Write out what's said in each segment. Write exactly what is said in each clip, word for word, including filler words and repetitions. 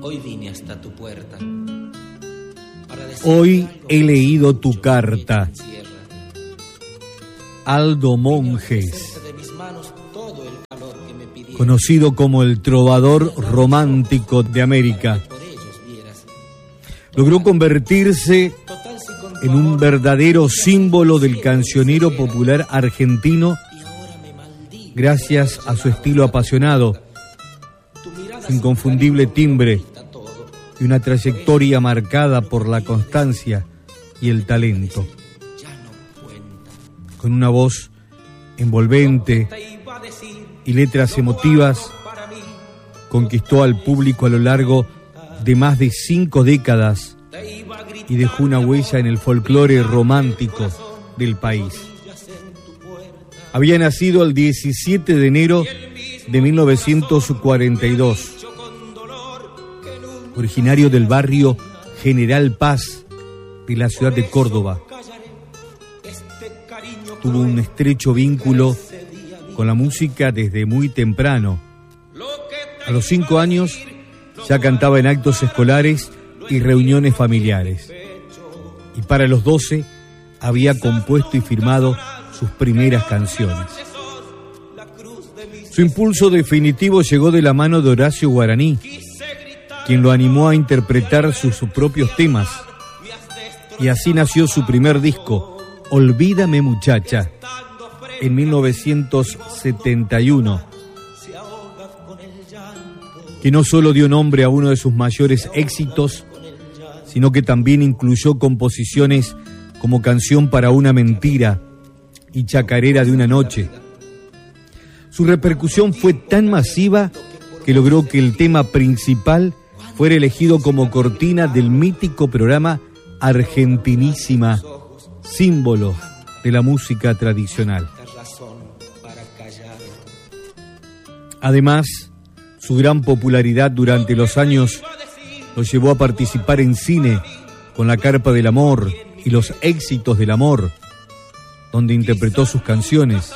Hoy vine hasta tu puerta. Hoy he leído tu carta. Aldo Monjes, conocido como el trovador romántico de América, logró convertirse en un verdadero símbolo del cancionero popular argentino gracias a su estilo apasionado, su inconfundible timbre y una trayectoria marcada por la constancia y el talento. Con una voz envolvente y letras emotivas, conquistó al público a lo largo de más de cinco décadas y dejó una huella en el folclore romántico del país. Había nacido el diecisiete de enero de mil novecientos cuarenta y dos, originario del barrio General Paz de la ciudad de Córdoba. Tuvo un estrecho vínculo con la música desde muy temprano. A los cinco años ya cantaba en actos escolares y reuniones familiares. Y para los doce había compuesto y firmado sus primeras canciones. Su impulso definitivo llegó de la mano de Horacio Guaraní, quien lo animó a interpretar sus propios temas. Y así nació su primer disco, Olvídame Muchacha, en mil novecientos setenta y uno, que no solo dio nombre a uno de sus mayores éxitos, sino que también incluyó composiciones como Canción para una mentira y Chacarera de una noche. Su repercusión fue tan masiva que logró que el tema principal fuera elegido como cortina del mítico programa Argentinísima, símbolo de la música tradicional. Además, su gran popularidad durante los años lo llevó a participar en cine con La Carpa del Amor y Los Éxitos del Amor, donde interpretó sus canciones.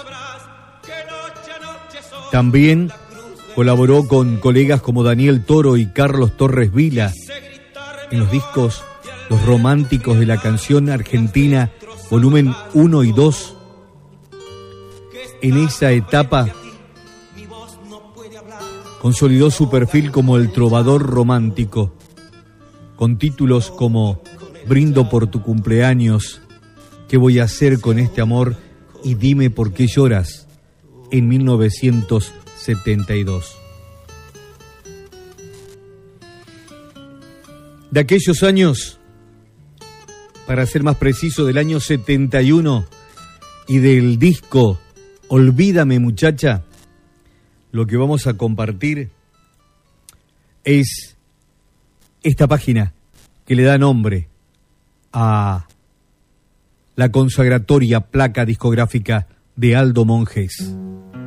También colaboró con colegas como Daniel Toro y Carlos Torres Vila en los discos Los Románticos de la Canción Argentina, volumen uno y dos. En esa etapa consolidó su perfil como el trovador romántico, con títulos como Brindo por tu cumpleaños, ¿Qué voy a hacer con este amor? Y Dime por qué lloras, en mil novecientos setenta y dos. De aquellos años, para ser más preciso, del año setenta y uno, y del disco Olvídame Muchacha, lo que vamos a compartir es esta página que le da nombre a la consagratoria placa discográfica de Aldo Monjes.